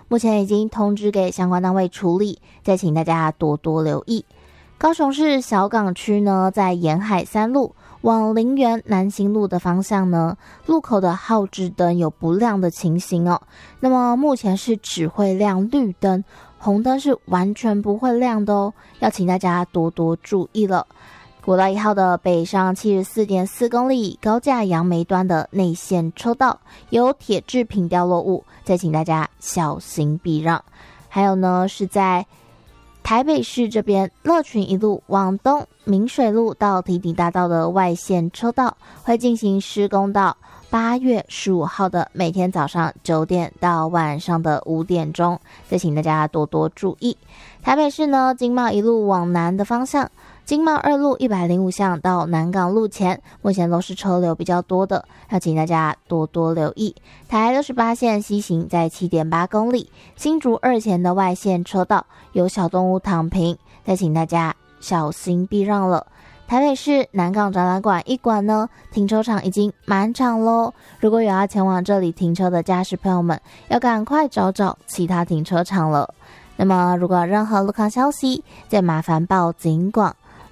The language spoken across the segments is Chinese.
目前已经通知给相关单位处理，再请大家多多留意。高雄市小港区呢，在沿海3路往林园南行路的方向呢，路口的号志灯有不亮的情形哦。那么目前是只会亮绿灯，红灯是完全不会亮的哦，要请大家多多注意了。国道1号的北上74.4公里高架杨梅端的内线车道有铁制品掉落物，再请大家小心避让。还有呢，是在台北市这边乐群一路往东明水路到堤顶大道的外线车道会进行施工到8月15号的每天早上9点到晚上的5点钟，再请大家多多注意。台北市呢，经贸一路往南的方向，经贸2路105巷到南港路前，目前都是车流比较多的，要请大家多多留意。台68线西行在7.8公里，新竹2前的外线车道有小动物躺平，再请大家小心避让了。台北市南港展览馆1馆呢，停车场已经满场咯，如果有要前往这里停车的驾驶朋友们，要赶快找其他停车场了。那么如果有任何路况消息，再麻烦报警广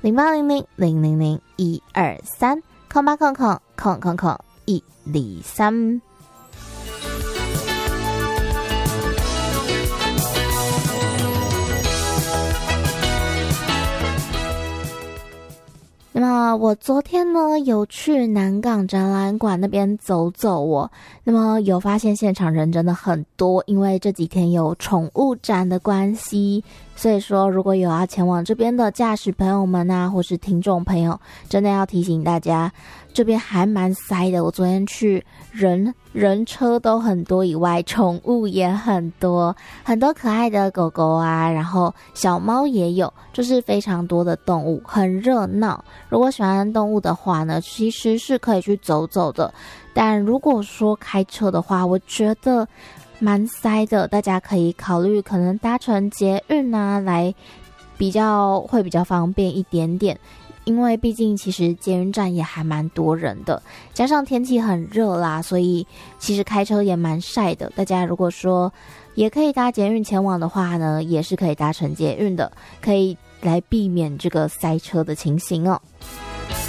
0800000123空8空空空空空123。那么我昨天呢有去南港展览馆那边走走哦，那么有发现现场人真的很多，因为这几天有宠物展的关系，所以说如果有要前往这边的驾驶朋友们啊，或是听众朋友，真的要提醒大家，这边还蛮塞的。我昨天去人车都很多以外，宠物也很多，很多可爱的狗狗啊，然后小猫也有，就是非常多的动物，很热闹。如果喜欢动物的话呢，其实是可以去走走的，但如果说开车的话，我觉得蛮塞的，大家可以考虑可能搭乘捷运啊，来会比较方便一点点。因为毕竟其实捷运站也还蛮多人的，加上天气很热啦，所以其实开车也蛮晒的。大家如果说也可以搭捷运前往的话呢，也是可以搭乘捷运的，可以来避免这个塞车的情形哦。